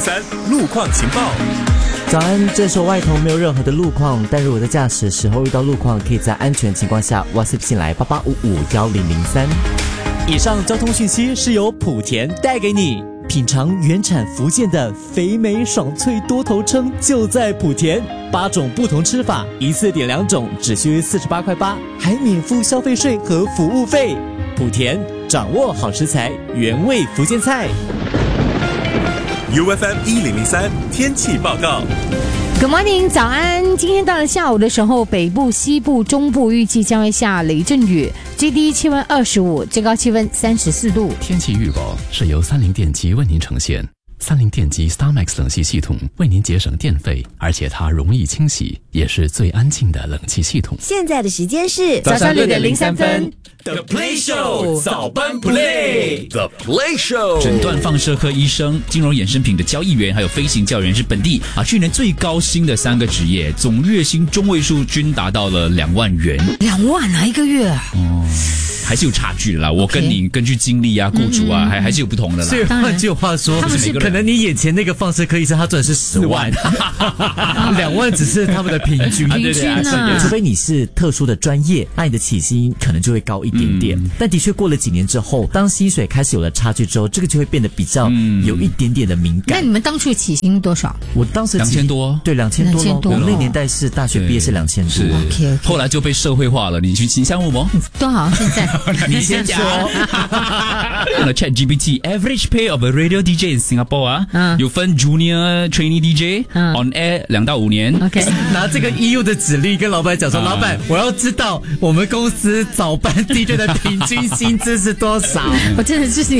1003路况情报。 早安，这时候外头没有任何的路况，但如果在驾驶的时候遇到路况，可以在安全情况下 WhatsApp 进来88551003。以上交通讯息是由莆田带给你。品尝原产福建的肥美爽脆多头称就在莆田，8种不同吃法，一次点2种，只需48块8，还免付消费税和服务费。莆田掌握好食材，原味福建菜。 UFM 1003天气报告。 Good morning， 早安！今天到了下午的时候，北部、西部、中部预计将会下雷阵雨，最低气温25，最高气温34度。 天气预报是由30电机为您呈现。30电机 StarMax 冷气系统为您节省电费，而且它容易清洗，也是最安静的冷气系统。 现在的时间是早上6点03分。 The Play Show 早班 Play The Play Show 诊断放射科医生、金融衍生品的交易员还有飞行教员是本地去年最高薪的3个职业，总月薪中位数均达到了2万元。 2万啊，一个月还是有差距的啦。我跟你根据经历啊、雇主啊，还是有不同的啦。 所以换句话说，可能你眼前那个放射科医生他赚的是10万，2万只是他们的平均。 平均啊， 除非你是特殊的专业，那你的起薪可能就会高一点点。但的确过了几年之后，当薪水开始有了差距之后，这个就会变得比较有一点点的敏感。 那你们当初起薪多少？ 我当时 2000多， 对，2000多。我们那年代是大学毕业是2000多。 OK， 后来就被社会化了。你去请项目吗？ 多好，现在你先说。 ChatGPT average pay of a radio DJ in Singapore 有分 Junior Trainee DJ on air 2到5年。 OK， 拿这个 EU 的指令跟老板讲说，老板，我要知道我们公司早班 DJ 的平均薪资是多少。 我真的是